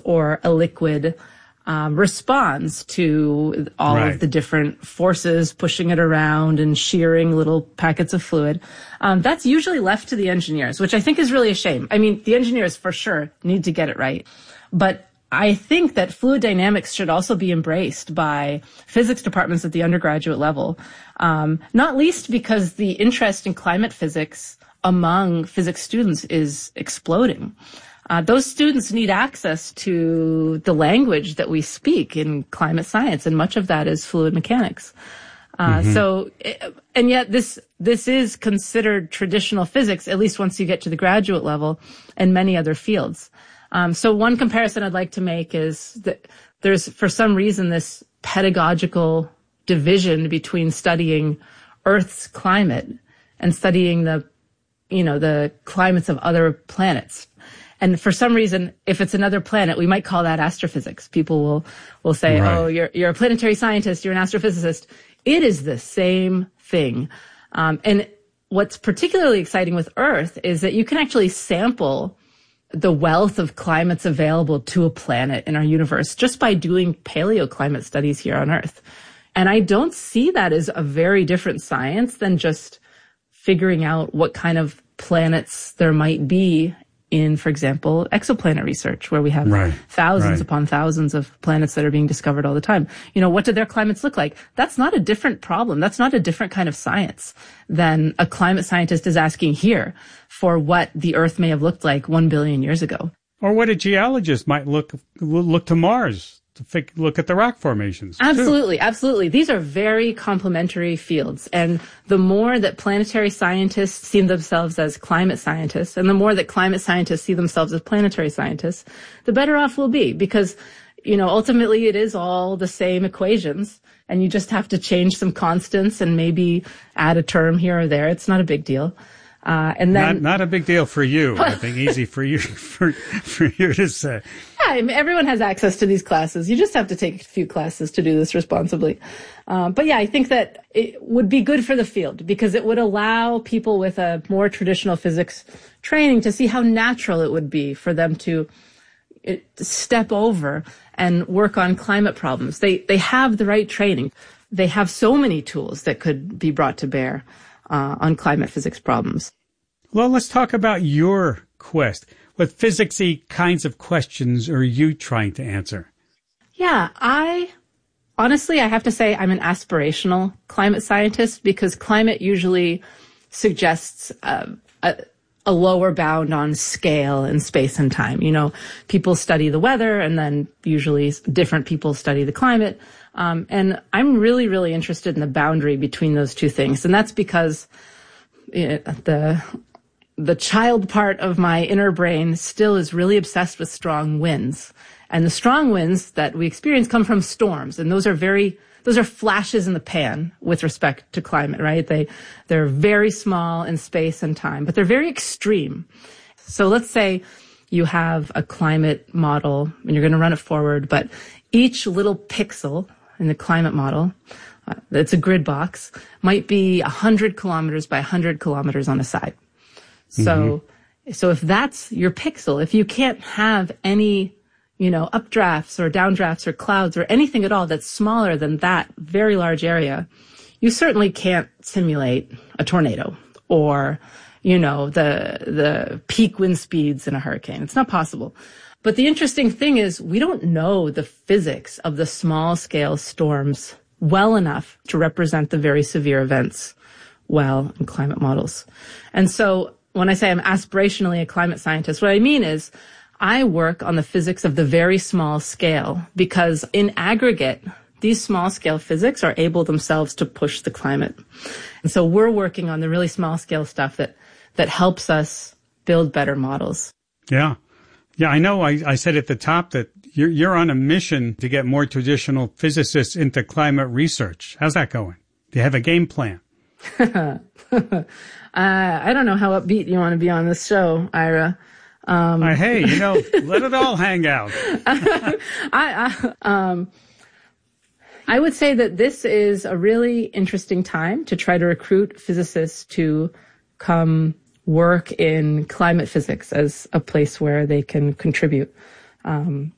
or a liquid responds to all of the different forces pushing it around and shearing little packets of fluid. That's usually left to the engineers, which I think is really a shame. I mean, the engineers for sure need to get it right. But I think that fluid dynamics should also be embraced by physics departments at the undergraduate level, not least because the interest in climate physics among physics students is exploding. Those students need access to the language that we speak in climate science, and much of that is fluid mechanics. And yet this is considered traditional physics, at least once you get to the graduate level, and many other fields. So one comparison I'd like to make is that there's, for some reason, this pedagogical division between studying Earth's climate and studying the climates of other planets. And for some reason, if it's another planet, we might call that astrophysics. People will say, oh, you're a planetary scientist, you're an astrophysicist. It is the same thing. And what's particularly exciting with Earth is that you can actually sample the wealth of climates available to a planet in our universe just by doing paleoclimate studies here on Earth. And I don't see that as a very different science than just figuring out what kind of planets there might be in, for example, exoplanet research, where we have thousands upon thousands of planets that are being discovered all the time. You know, what do their climates look like? That's not a different problem. That's not a different kind of science than a climate scientist is asking here for what the Earth may have looked like 1 billion years ago. Or what a geologist might look to Mars to look at the rock formations. Absolutely. These are very complementary fields. And the more that planetary scientists see themselves as climate scientists, and the more that climate scientists see themselves as planetary scientists, the better off we'll be. Because, you know, ultimately it is all the same equations, and you just have to change some constants and maybe add a term here or there. It's not a big deal. And then not a big deal for you. I think easy for you for you to say. Yeah, I mean, everyone has access to these classes. You just have to take a few classes to do this responsibly. But yeah, I think that it would be good for the field because it would allow people with a more traditional physics training to see how natural it would be for them to step over and work on climate problems. They have the right training. They have so many tools that could be brought to bear on climate physics problems. Well, let's talk about your quest. What physics-y kinds of questions are you trying to answer? Yeah, honestly, I have to say I'm an aspirational climate scientist because climate usually suggests a lower bound on scale and space and time. You know, people study the weather and then usually different people study the climate. And I'm really, really interested in the boundary between those two things. And that's because the child part of my inner brain still is really obsessed with strong winds. And the strong winds that we experience come from storms. And those are flashes in the pan with respect to climate, right? They're very small in space and time, but they're very extreme. So let's say you have a climate model and you're going to run it forward, but each little pixel in the climate model, it's a grid box, might be 100 kilometers by 100 kilometers on a side. So if that's your pixel, if you can't have any, updrafts or downdrafts or clouds or anything at all that's smaller than that very large area, you certainly can't simulate a tornado or, the peak wind speeds in a hurricane. It's not possible. But the interesting thing is we don't know the physics of the small scale storms well enough to represent the very severe events well in climate models. And so when I say I'm aspirationally a climate scientist, what I mean is I work on the physics of the very small scale because in aggregate, these small scale physics are able themselves to push the climate. And so we're working on the really small scale stuff that helps us build better models. Yeah. Yeah, I know I said at the top that you're on a mission to get more traditional physicists into climate research. How's that going? Do you have a game plan? I don't know how upbeat you want to be on this show, Ira. Hey, let it all hang out. I would say that this is a really interesting time to try to recruit physicists to come work in climate physics as a place where they can contribute.